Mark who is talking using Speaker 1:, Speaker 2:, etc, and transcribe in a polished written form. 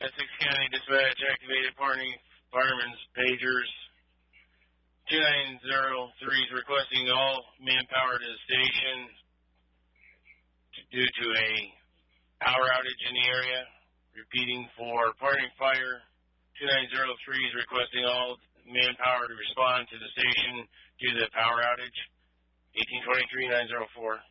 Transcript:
Speaker 1: Essex County Dispatch activated firemen's pagers. 2903 is requesting all manpower to the station due to a power outage in the area. Repeating for partnering fire. 2903 is requesting all manpower to respond to the station due to the power outage. 1823-904.